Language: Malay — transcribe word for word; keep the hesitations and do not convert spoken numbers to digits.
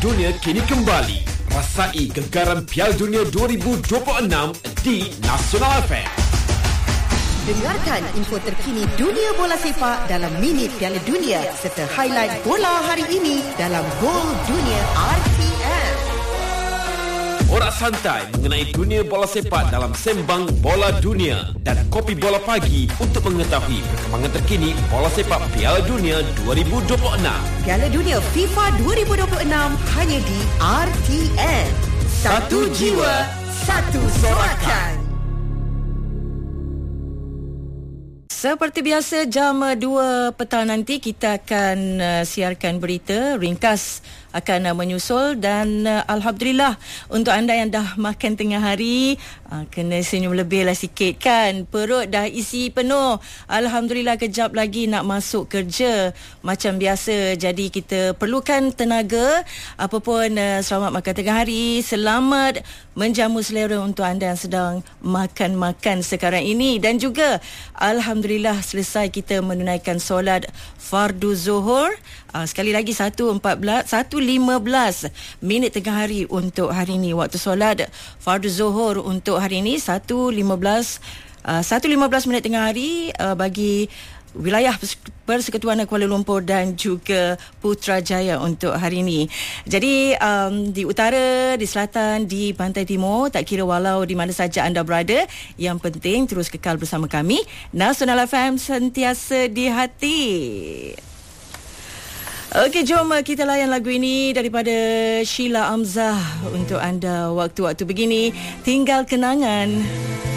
Dunia kini kembali. Rasai gegaran Piala Dunia dua ribu dua puluh enam di Nasional F M. Dengarkan info terkini dunia bola sepak dalam Minit Piala Dunia serta highlight bola hari ini dalam Gol Dunia R T M. Borak santai mengenai dunia bola sepak dalam Sembang Bola Dunia dan Kopi Bola Pagi untuk mengetahui perkembangan terkini bola sepak Piala Dunia dua ribu dua puluh enam. Piala Dunia FIFA dua ribu dua puluh enam hanya di R T M. Satu jiwa, satu sorakan. Seperti biasa, jam dua petang nanti kita akan uh, siarkan berita ringkas akan uh, menyusul dan uh, Alhamdulillah untuk anda yang dah makan tengah hari, uh, kena senyum lebih lah sikit kan, perut dah isi penuh. Alhamdulillah kejap lagi nak masuk kerja macam biasa, jadi kita perlukan tenaga. Apapun, uh, selamat makan tengah hari, selamat menjamu selera untuk anda yang sedang makan-makan sekarang ini. Dan juga Alhamdulillah selesai kita menunaikan solat fardu zuhur. Uh, sekali lagi satu empat belas, satu lima belas minit tengah hari untuk hari ini. Waktu solat fardu zuhur untuk hari ini satu lima belas, uh, satu lima belas minit tengah hari uh, bagi wilayah Persekutuan Kuala Lumpur dan juga Putrajaya untuk hari ini. Jadi um, di utara, di selatan, di pantai timur, tak kira walau di mana saja anda berada, yang penting terus kekal bersama kami. Nasional F M, sentiasa di hati. Okey, jom kita layan lagu ini daripada Sheila Amzah untuk anda waktu-waktu begini. Tinggal kenangan.